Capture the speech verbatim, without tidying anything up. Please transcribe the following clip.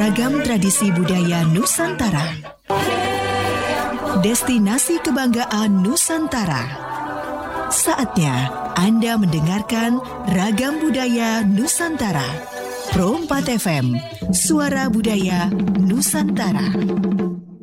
Ragam tradisi budaya Nusantara. Destinasi kebanggaan Nusantara. Saatnya Anda mendengarkan Ragam Budaya Nusantara. Pro empat F M, Suara Budaya Nusantara.